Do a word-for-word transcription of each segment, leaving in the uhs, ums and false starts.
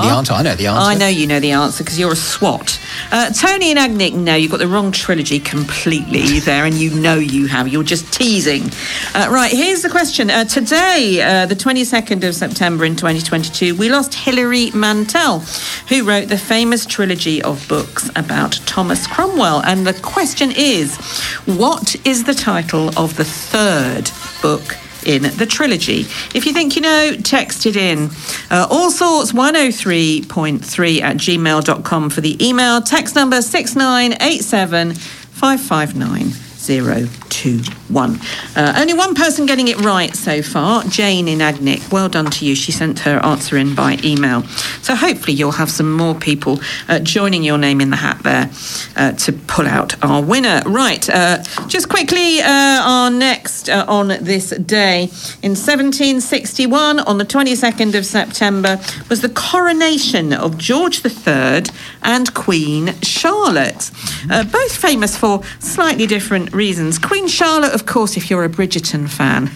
the answer. I know the answer. I know you know the answer because you're a swot. Uh, Tony and Agnick, no, you've got the wrong trilogy completely there, and you know you have. You're just teasing. Uh, right, here's the question. Uh, today, uh, the twenty-second of September in twenty twenty-two, we lost Hilary Mantel, who wrote the famous trilogy of books about Thomas Cromwell. And the question is, what is the title of the third book in the trilogy? If you think you know, text it in. Uh, all sorts one oh three point three at gmail dot com for the email. Text number six nine eight seven five five nine zero two one. Uh, only one person getting it right so far, Jane in Agnick. Well done to you. She sent her answer in by email. So hopefully you'll have some more people uh, joining your name in the hat there uh, to pull out our winner. Right, uh, just quickly, uh, our next uh, on this day in seventeen sixty-one, on the twenty-second of September, was the coronation of George the Third and Queen Charlotte, uh, both famous for slightly different reasons. Queen Charlotte, of course, if you're a Bridgerton fan,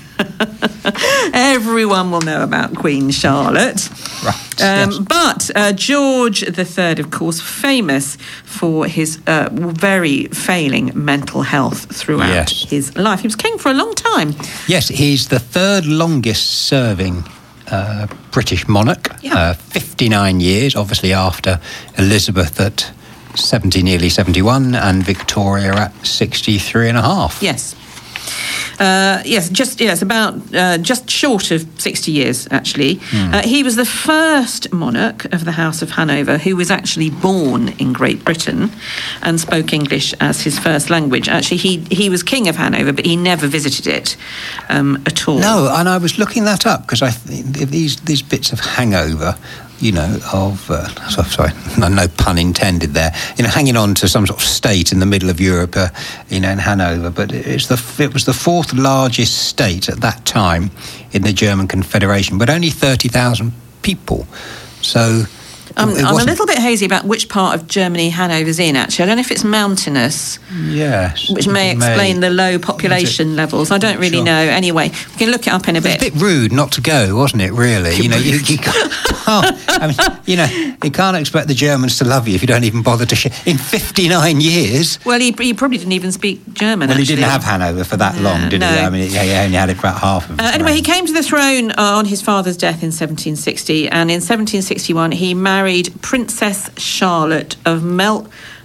everyone will know about Queen Charlotte. Right. Um, Yes. But uh, George the Third, of course, famous for his uh, very failing mental health throughout Yes. his life. He was king for a long time. Yes, he's the third longest serving uh, British monarch. Yeah. Uh, fifty-nine years, obviously after Elizabeth at seventy, nearly seventy-one, and Victoria at sixty-three and a half. Yes. Uh, yes, just yes, about uh, just short of sixty years, actually. Mm. Uh, he was the first monarch of the House of Hanover who was actually born in Great Britain and spoke English as his first language. Actually, he he was king of Hanover, but he never visited it um, at all. No, and I was looking that up because I th- these these bits of hangover, you know, of uh, so, sorry, no, no pun intended there. You know, hanging on to some sort of state in the middle of Europe, uh, you know, in Hanover. But it's the it was the fourth largest state at that time in the German Confederation, but only thirty thousand people. So. I'm, I'm a little bit hazy about which part of Germany Hanover's in, actually. I don't know if it's mountainous. Yes. Which may explain may. the low population levels. I don't really Sure. know. Anyway, we can look it up in a bit. It's a bit rude not to go, wasn't it, really? You know, you, you can't, I mean, you know, you can't expect the Germans to love you if you don't even bother to share. In fifty-nine years... Well, he, he probably didn't even speak German, Well, actually. he didn't have Hanover for that Yeah, long, did no. he? I mean, he only had it for about half of it. Uh, anyway, he came to the throne uh, on his father's death in seventeen sixty, and in seventeen sixty-one he married Princess Charlotte of Mel-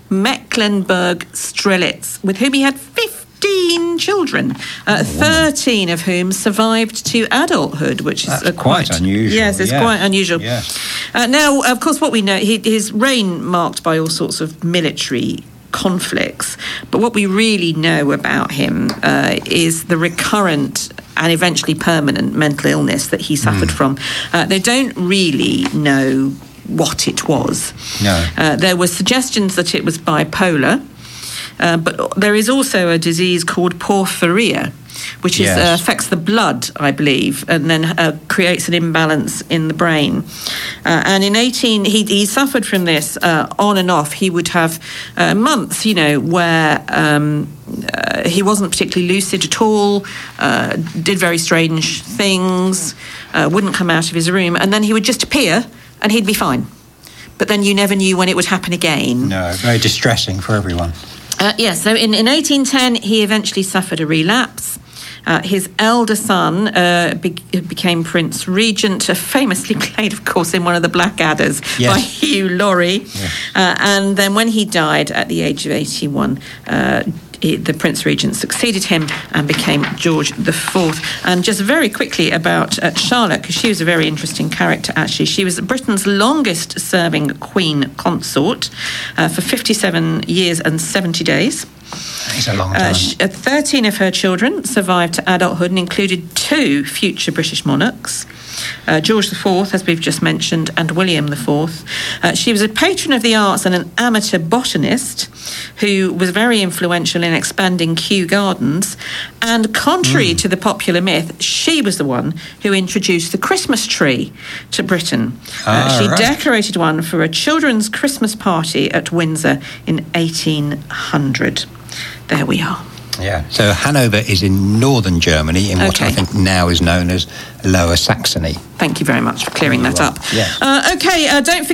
Mecklenburg-Strelitz, with whom he had fifteen children, uh, thirteen of whom survived to adulthood, which is That's uh, quite unusual, Yes, it's yes, quite unusual. yes. Uh, now, of course, what we know, he, his reign marked by all sorts of military conflicts, but what we really know about him uh, is the recurrent and eventually permanent mental illness that he suffered Mm. from. Uh, they don't really know what it was. No. Uh, there were suggestions that it was bipolar, uh, but there is also a disease called porphyria, which is, Yes. uh, affects the blood, I believe, and then uh, creates an imbalance in the brain. Uh, and in eighteen, he, he suffered from this uh, on and off. He would have uh, months, you know, where um, uh, he wasn't particularly lucid at all, uh, did very strange things, uh, wouldn't come out of his room, and then he would just appear and he'd be fine. But then you never knew when it would happen again. No, very distressing for everyone. Uh, yes, so in, in eighteen ten, he eventually suffered a relapse. Uh, his elder son uh, be- became Prince Regent, uh, famously played, of course, in one of the Blackadder's Yes. by Hugh Laurie. Yes. Uh, and then when he died at the age of eighty-one, uh, he, the Prince Regent succeeded him and became George the Fourth. And just very quickly about uh, Charlotte, because she was a very interesting character, actually. She was Britain's longest-serving Queen Consort uh, for fifty-seven years and seventy days. It's a long time. Uh, sh- uh, thirteen of her children survived to adulthood and included two future British monarchs, uh, George the Fourth, as we've just mentioned, and William the Fourth. Uh, she was a patron of the arts and an amateur botanist who was very influential in expanding Kew Gardens. And contrary Mm. to the popular myth, she was the one who introduced the Christmas tree to Britain. Uh, Ah, she right. decorated one for a children's Christmas party at Windsor in eighteen hundred. There we are. Yeah. So Hanover is in northern Germany, in what Okay. I think now is known as Lower Saxony. Thank you very much for clearing You're that up. welcome. Yes. Uh, okay, uh, don't forget.